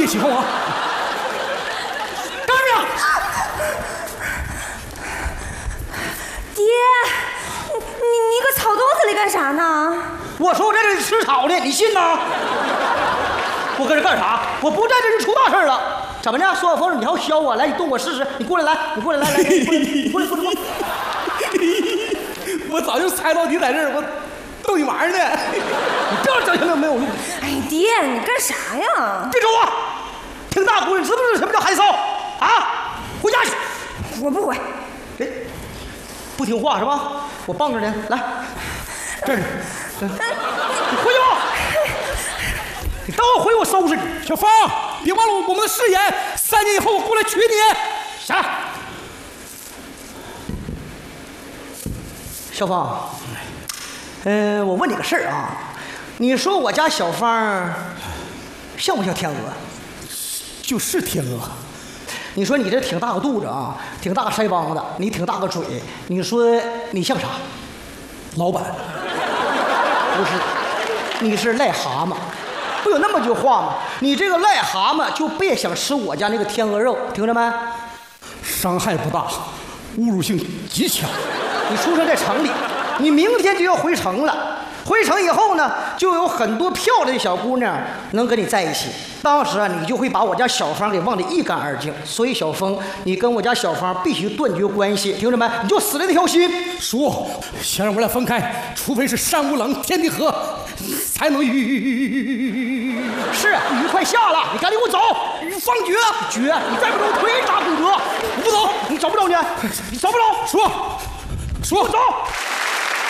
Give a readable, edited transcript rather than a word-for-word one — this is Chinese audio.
别起哄啊！干着！ 爹，你搁草垛子里干啥呢？ 我说我在这里吃草呢，你信吗？我搁这干啥？我不在这就出大事了。怎么的？说我风你要削我，来，你动我试试。你过来，来，你过来，来，你过来。 我早就猜到你在这儿，我逗你玩呢。 你这样整下没有用。 哎，爹，你干啥呀？ 别说话！听大姑，你知不知道什么叫害臊？啊，回家去！ 我不回。 哎，不听话是吧？我傍着呢，来，这是，你回去吧。你等我回，我收拾你。 小芳，别忘了我们的誓言，3年以后我过来娶你。 下来。小芳，我问你个事儿啊，你说我家小芳像不像天鹅？ 就是天鹅。 你说你这挺大个肚子啊，挺大个腮帮子，你挺大个嘴，你说你像啥？ 老板。 不是，你是癞蛤蟆。不有那么句话吗？你这个癞蛤蟆就别想吃我家那个天鹅肉，听着没？ 伤害不大，侮辱性极强。 你出生在城里，你明天就要回城了。回城以后呢，就有很多漂亮的小姑娘能跟你在一起。当时啊，你就会把我家小芳给忘得一干二净。所以小峰，你跟我家小芳必须断绝关系，听着没？你就死了那条心。 叔，想让我俩分开，除非是山无棱，天地合，才能愉。 是雨快下了，你赶紧给我走！放绝！绝！你再不走，腿扎骨折！ 我不走， 你走不走呢？你走不走？ 叔， 我走。